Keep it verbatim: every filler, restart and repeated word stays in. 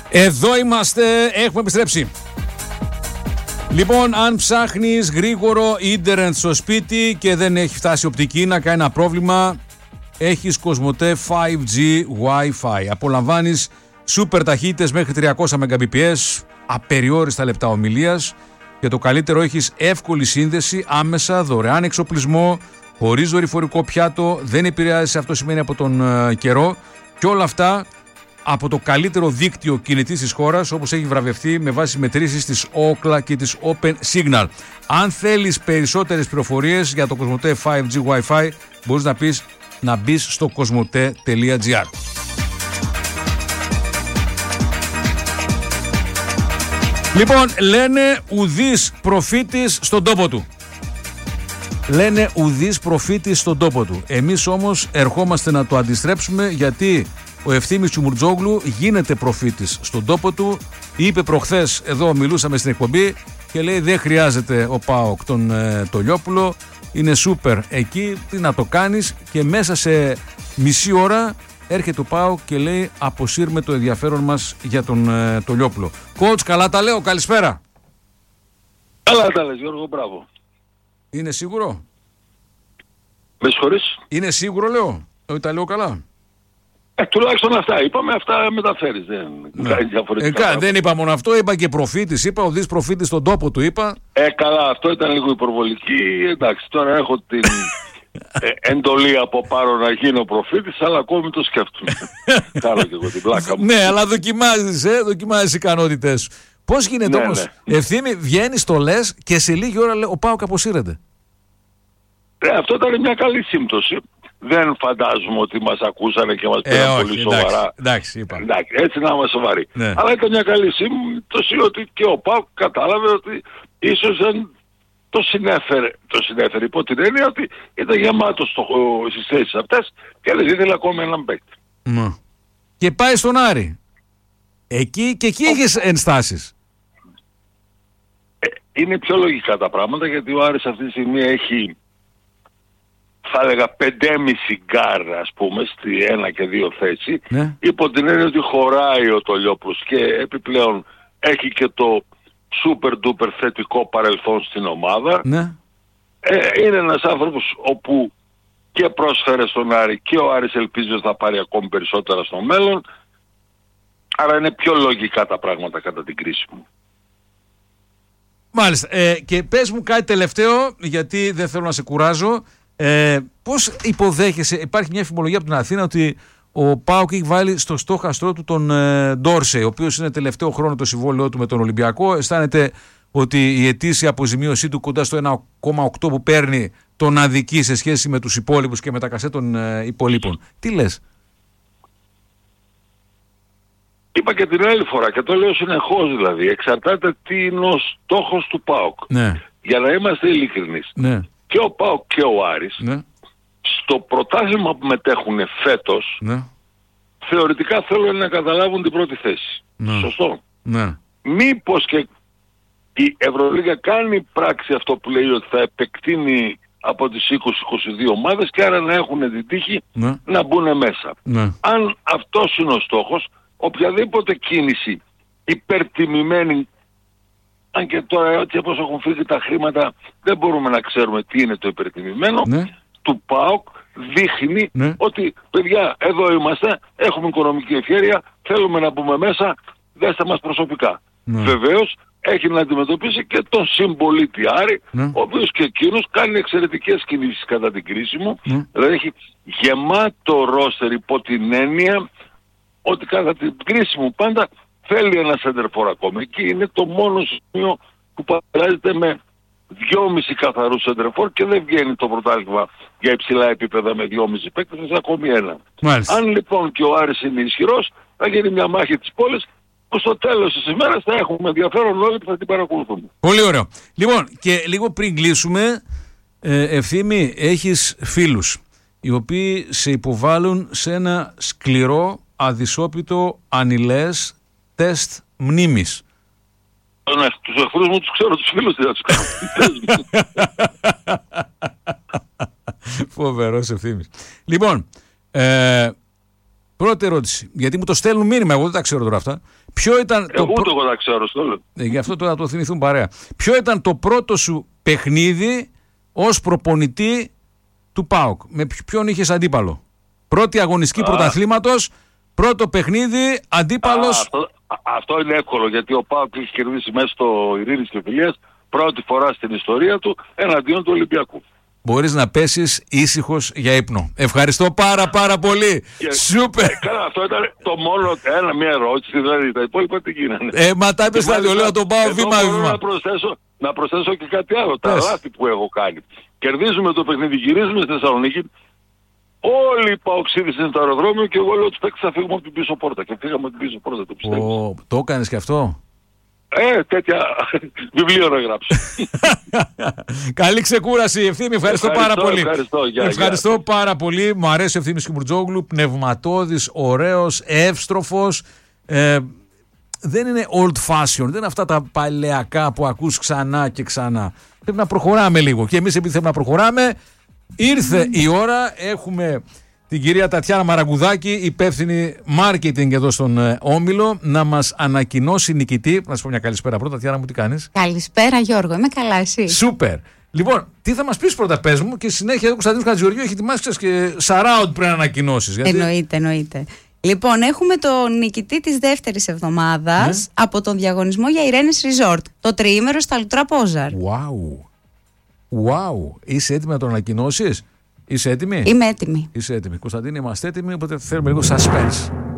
Εδώ είμαστε, έχουμε επιστρέψει. Λοιπόν, αν ψάχνεις γρήγορο ίντερνετ στο σπίτι και δεν έχει φτάσει οπτική να κάνει ένα πρόβλημα, έχεις Κοσμοτέ φάιβ τζι Wi-Fi. Απολαμβάνεις σούπερ ταχύτητες μέχρι τριακόσια Mbps, απεριόριστα λεπτά ομιλίας και το καλύτερο, έχεις εύκολη σύνδεση, άμεσα, δωρεάν εξοπλισμό, χωρίς δορυφορικό πιάτο, δεν επηρεάζεσαι, αυτό σημαίνει, από τον uh, καιρό, και όλα αυτά από το καλύτερο δίκτυο κινητής της χώρας, όπως έχει βραβευτεί με βάση μετρήσεις της Ookla και της Open Signal. Αν θέλεις περισσότερες πληροφορίες για το Κοσμοτέ φάιβ τζι Wi-Fi, μπορείς να πεις να μπεις στο κοσμοτέ τελεία τζι άρ. Λοιπόν, λένε ουδής προφήτης στον τόπο του. Λένε ουδής προφήτης στον τόπο του. Εμείς όμως ερχόμαστε να το αντιστρέψουμε, γιατί ο Ευθύμης Τσουμουρτζόγλου γίνεται προφήτης στον τόπο του. Είπε προχθές, εδώ μιλούσαμε στην εκπομπή, και λέει δεν χρειάζεται ο ΠΑΟΚ τον ε, Τολιόπουλο, είναι σούπερ εκεί, τι να το κάνεις, και μέσα σε μισή ώρα έρχεται ο ΠΑΟΚ και λέει αποσύρουμε το ενδιαφέρον μας για τον ε, Τολιόπουλο. Κότς, καλά τα λέω, καλησπέρα. Καλά τα λες, Γιώργο, μπράβο. Είναι σίγουρο? Με συγχωρείς? Είναι σίγουρο, λέω, ότι τα λέω καλά? Ε, τουλάχιστον αυτά είπαμε, αυτά μεταφέρεις. Δεν, ναι. ε, δεν είπα μόνο αυτό, είπα και προφήτης, είπα ο δις προφήτης στον τόπο του, είπα. Ε, καλά, αυτό ήταν λίγο υπερβολική. Εντάξει, τώρα έχω την ε, εντολή από πάνω να γίνω προφήτης, αλλά ακόμη το σκέφτομαι. Κάνω και εγώ την πλάκα μου. Ναι, αλλά δοκιμάζεις, ε, δοκιμάζεις ικανότητες σου. Πώς γίνεται ναι, όμως, ναι. Ευθύμη, βγαίνεις, το λες και σε λίγη ώρα λέει, ο ΠΑΟΚ αποσύρεται. Ε, αυτό ήταν μια καλή σύμπτωση. Δεν φαντάζομαι ότι μας ακούσανε και μας πήραν ε, πολύ εντάξει, σοβαρά. Εντάξει, είπα. Εντάξει, έτσι να είμαστε σοβαροί. Ναι. Αλλά ήταν μια καλή σύμπτωση ότι και ο ΠΑΟΚ κατάλαβε ότι ίσως δεν το συνέφερε. Το συνέφερε υπό την έννοια ότι ήταν γεμάτο στο, στις θέσεις αυτές και δεν ήθελε ακόμη έναν παίκτη. Mm. Και πάει στον Άρη. Εκεί και εκεί είχες ενστάσεις. Ε, είναι πιο λογικά τα πράγματα, γιατί ο Άρης αυτή τη στιγμή έχει, θα έλεγα, πεντέμισι γκάρ, ας πούμε, στη ένα και δύο θέση, ναι. Υπό την έννοια ότι χωράει ο Τολιόπουλος και επιπλέον έχει και το super duper θετικό παρελθόν στην ομάδα. Ναι. Ε, είναι ένας άνθρωπος όπου και πρόσφερε στον Άρη και ο Άρης ελπίζει ότι θα πάρει ακόμη περισσότερα στο μέλλον. Άρα είναι πιο λογικά τα πράγματα κατά την κρίση μου. Μάλιστα. Ε, και πες μου κάτι τελευταίο, γιατί δεν θέλω να σε κουράζω. Ε, πώς υποδέχεσαι, υπάρχει μια φημολογία από την Αθήνα ότι ο ΠΑΟΚ έχει βάλει στο στόχαστρό του τον ε, Ντόρσεϊ, ο οποίος είναι τελευταίο χρόνο το συμβόλαιό του με τον Ολυμπιακό. Αισθάνεται ότι η ετήσια αποζημίωσή του κοντά στο ένα κόμμα οκτώ που παίρνει τον αδικεί σε σχέση με τους υπόλοιπους και με τα κασέ των ε, υπολείπων. Τι λες? Είπα και την άλλη φορά και το λέω συνεχώς, δηλαδή εξαρτάται τι είναι ο στόχος του ΠΑΟΚ. Ναι. Για να είμαστε ειλικρινείς. Ναι. Και ο ΠΑΟΚ και ο Άρης, ναι, στο πρωτάθλημα που μετέχουν φέτος, ναι, θεωρητικά θέλουν να καταλάβουν την πρώτη θέση. Ναι. Σωστό? Ναι. Μήπως και η Ευρωλίγα κάνει πράξη αυτό που λέει ότι θα επεκτείνει από τις είκοσι είκοσι δύο ομάδες και άρα να έχουν την τύχη, ναι, να μπουν μέσα. Ναι. Αν αυτός είναι ο στόχος, οποιαδήποτε κίνηση υπερτιμημένη, αν και τώρα έτσι όπως έχουν φύγει τα χρήματα δεν μπορούμε να ξέρουμε τι είναι το υπερτιμημένο, ναι, του ΠΑΟΚ, δείχνει, ναι, ότι παιδιά εδώ είμαστε, έχουμε οικονομική ευχέρεια, θέλουμε να μπούμε μέσα, δέστε μας προσωπικά. Ναι. Βεβαίως έχει να αντιμετωπίσει και τον συμπολίτη Άρη, ναι, ο οποίος και εκείνος κάνει εξαιρετικές κινήσεις κατά την κρίση μου, ναι, δηλαδή έχει γεμάτο ρόστερ υπό την έννοια ότι κατά την κρίση μου πάντα θέλει ένα σέντερφορ ακόμα. Εκεί είναι το μόνο σημείο που παράζεται με δυόμισι καθαρούς σέντερφορ και δεν βγαίνει το πρωτάθλημα για υψηλά επίπεδα με δυόμισι παίκτες, είναι ακόμη ένα. Μάλιστα. Αν λοιπόν και ο Άρης είναι ισχυρός, θα γίνει μια μάχη της πόλης που στο τέλος της ημέρας θα έχουμε ενδιαφέρον όλοι που θα την παρακολουθούμε. Πολύ ωραίο. Λοιπόν, και λίγο πριν κλείσουμε, ε, Ευθύμη, έχεις φίλους οι οποίοι σε υποβάλλουν σε ένα σκληρό, αδυσόπιτο, ανηλές τεστ μνήμης. Ναι, τους εχθρούς μου τους ξέρω, τους φίλους δεν τους κάνω. Φοβερός Ευθύμης. Λοιπόν, ε, Πρώτη ερώτηση. Γιατί μου το στέλνουν μήνυμα, εγώ δεν τα ξέρω τώρα αυτά. Ποιο ήταν εγώ το. Ούτε εγώ τα ξέρω, στο λέω. Ε, γι' αυτό τώρα το θυμηθούν παρέα. Ποιο ήταν το πρώτο σου παιχνίδι ως προπονητή του ΠΑΟΚ? Με ποιον είχες αντίπαλο? Πρώτη αγωνιστική πρωταθλήματος, πρώτο παιχνίδι, αντίπαλος. Αυτό, αυτό είναι εύκολο, γιατί ο ΠΑΟΚ έχει κερδίσει μέσα στο Ειρήνης και Φιλίας πρώτη φορά στην ιστορία του εναντίον του Ολυμπιακού. Μπορείς να πέσεις ήσυχος για ύπνο. Ευχαριστώ πάρα πάρα πολύ. Και, Σούπερ. Ε, καλά, αυτό ήταν το μόνο, ένα, μια ερώτηση, δηλαδή τα υπόλοιπα τι γίνανε. Ε, μα τα είπες δηλαδή, λέω να τον πάω βήμα-βήμα. Να προσθέσω, να προσθέσω και κάτι άλλο, τα λάθη που έχω κάνει. Κερδίζουμε το παιχνίδι, γυρίζουμε στη Θεσσαλονίκη. Όλοι οι παοξίδες είναι στο αεροδρόμιο και εγώ λέω τους παίκτες θα φύγουμε από την πίσω πόρτα. Και φύγαμε από την πίσω πόρτα, το πιστεύω. Το έκανες και αυτό? Ε, τέτοια βιβλίο να γράψω. Καλή ξεκούραση, Ευθύμη. Ευχαριστώ, ευχαριστώ πάρα πολύ. Ευχαριστώ, για, ευχαριστώ για. πάρα πολύ. Μου αρέσει ο Ευθύμης Κιμουρτζόγλου. Πνευματώδης, ωραίος, εύστροφος. Ε, δεν είναι old fashion. Δεν είναι αυτά τα παλαιακά που ακούς ξανά και ξανά. Πρέπει να προχωράμε λίγο. Και εμείς επειδή θέλουμε να προχωράμε, ήρθε η ώρα. Έχουμε την κυρία Τατιάνα Μαραγκουδάκη, υπεύθυνη marketing εδώ στον ε, Όμιλο, να μας ανακοινώσει νικητή. Να σου πω μια καλησπέρα πρώτα. Τατιάνα μου, τι κάνεις? Καλησπέρα Γιώργο, είμαι καλά, εσύ? Σούπερ. Λοιπόν, τι θα μας πεις πρώτα, πες μου, και συνέχεια ο Κωνσταντίνος Χατζηγεωργίου έχει ετοιμάσει και σαράουντ πρέπει να ανακοινώσεις. Γιατί... Εννοείται, εννοείται. Λοιπόν, έχουμε τον νικητή της δεύτερης εβδομάδας ναι. από τον διαγωνισμό για Ιρένες Resort, το τριήμερο στα Λουτρά Πόζαρ. Wow. Wow. Είσαι έτοιμη να το ανακοινώσεις? Είσαι έτοιμη? Είμαι έτοιμη. Είσαι έτοιμη. Κωνσταντίνη, είμαστε έτοιμοι, οπότε θέλουμε λίγο suspense.